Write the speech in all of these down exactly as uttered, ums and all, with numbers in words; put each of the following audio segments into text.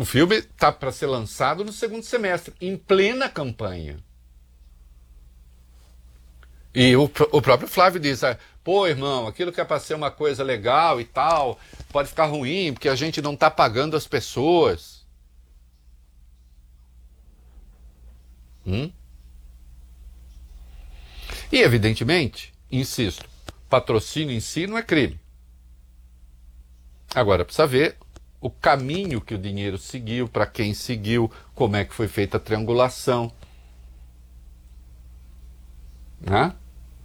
O filme está para ser lançado no segundo semestre, em plena campanha. E o, o próprio Flávio diz, ah, pô, irmão, aquilo que é para ser uma coisa legal e tal, pode ficar ruim, porque a gente não está pagando as pessoas. Hum? E, evidentemente, insisto, patrocínio em si não é crime. Agora, precisa ver o caminho que o dinheiro seguiu, para quem seguiu, como é que foi feita a triangulação. Né?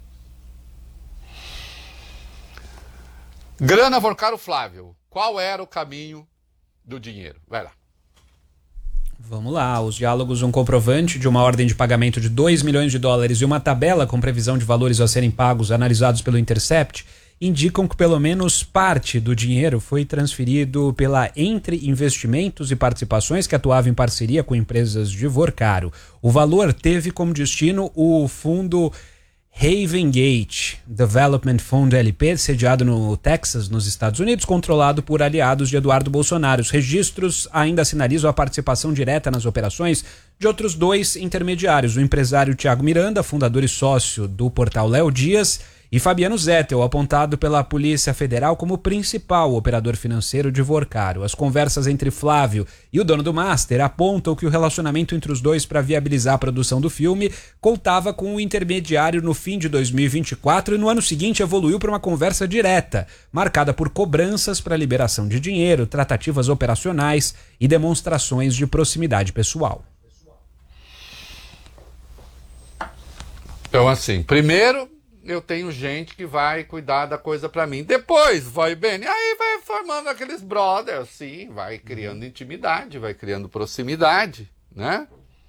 Grana Vorcaro Flávio, qual era o caminho do dinheiro? Vai lá. Vamos lá, os diálogos, um comprovante de uma ordem de pagamento de dois milhões de dólares e uma tabela com previsão de valores a serem pagos analisados pelo Intercept indicam que pelo menos parte do dinheiro foi transferido pela Entre Investimentos e Participações, que atuava em parceria com empresas de Vorcaro. O valor teve como destino o fundo Haven Gate Development Fund L P, sediado no Texas, nos Estados Unidos, controlado por aliados de Eduardo Bolsonaro. Os registros ainda sinalizam a participação direta nas operações de outros dois intermediários, o empresário Thiago Miranda, fundador e sócio do portal Léo Dias, e Fabiano Zettel, apontado pela Polícia Federal como principal operador financeiro de Vorcaro. As conversas entre Flávio e o dono do Master apontam que o relacionamento entre os dois para viabilizar a produção do filme contava com o intermediário no fim de dois mil e vinte e quatro e no ano seguinte evoluiu para uma conversa direta, marcada por cobranças para liberação de dinheiro, tratativas operacionais e demonstrações de proximidade pessoal. Então, assim, primeiro eu tenho gente que vai cuidar da coisa pra mim. Depois, vai bem, aí vai formando aqueles brothers, sim, vai criando intimidade, vai criando proximidade, né?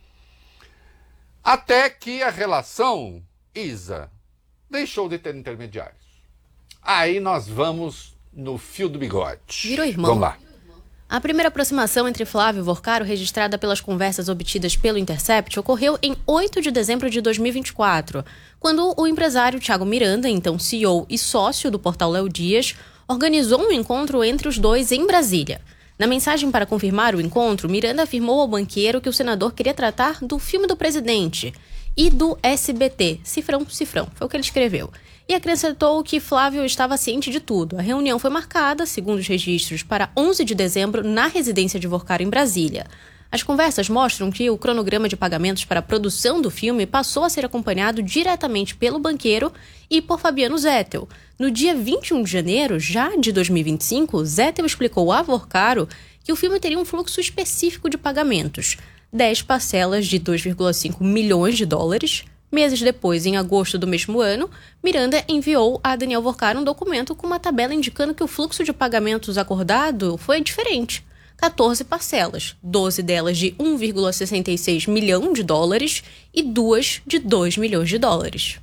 Até que a relação, Isa, deixou de ter intermediários. Aí nós vamos no fio do bigode. Virou irmão. Vamos lá. A primeira aproximação entre Flávio e Vorcaro, registrada pelas conversas obtidas pelo Intercept, ocorreu em oito de dezembro de dois mil e vinte e quatro, quando o empresário Thiago Miranda, então C E O e sócio do portal Léo Dias, organizou um encontro entre os dois em Brasília. Na mensagem para confirmar o encontro, Miranda afirmou ao banqueiro que o senador queria tratar do filme do presidente e do S B T, cifrão, cifrão, foi o que ele escreveu. E acrescentou que Flávio estava ciente de tudo. A reunião foi marcada, segundo os registros, para onze de dezembro na residência de Vorcaro em Brasília. As conversas mostram que o cronograma de pagamentos para a produção do filme passou a ser acompanhado diretamente pelo banqueiro e por Fabiano Zettel. No dia vinte e um de janeiro, já de dois mil e vinte e cinco, Zettel explicou a Vorcaro que o filme teria um fluxo específico de pagamentos. dez parcelas de dois vírgula cinco milhões de dólares. Meses depois, em agosto do mesmo ano, Miranda enviou a Daniel Vorcaro um documento com uma tabela indicando que o fluxo de pagamentos acordado foi diferente. quatorze parcelas, doze delas de um vírgula sessenta e seis milhão de dólares e duas de dois milhões de dólares.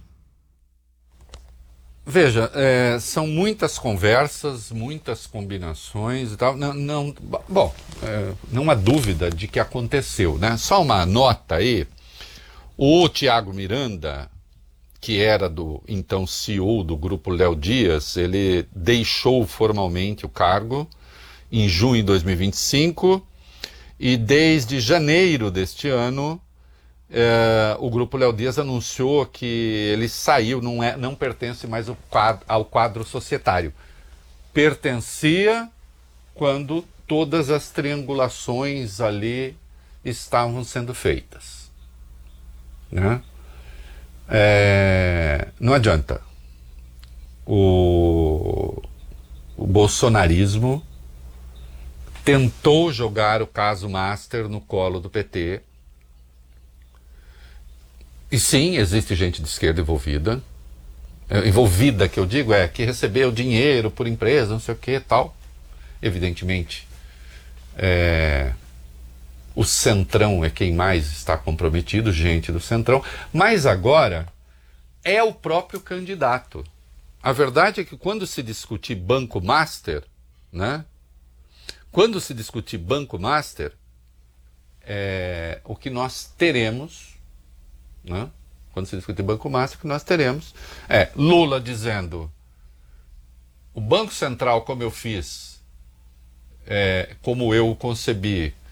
Veja, é, são muitas conversas, muitas combinações e tal. Não, não, bom, é, não há dúvida de que aconteceu, né? Só uma nota aí. O Thiago Miranda, que era do então C E O do grupo Léo Dias, ele deixou formalmente o cargo em junho de dois mil e vinte e cinco e desde janeiro deste ano eh, o grupo Léo Dias anunciou que ele saiu, não, é, não pertence mais ao quadro, ao quadro societário. Pertencia quando todas as triangulações ali estavam sendo feitas. Né? É, não adianta. O, o bolsonarismo tentou jogar o caso Master no colo do P T. E sim, existe gente de esquerda envolvida. Envolvida, que eu digo, é que recebeu dinheiro por empresa, não sei o que tal. Evidentemente, é... o Centrão é quem mais está comprometido, gente do Centrão, mas agora é o próprio candidato. A verdade é que quando se discutir Banco Master, né? Quando se discutir Banco Master, é, o que nós teremos, né? Quando se discutir Banco Master, o que nós teremos é Lula dizendo: o Banco Central, como eu fiz, é, como eu o concebi,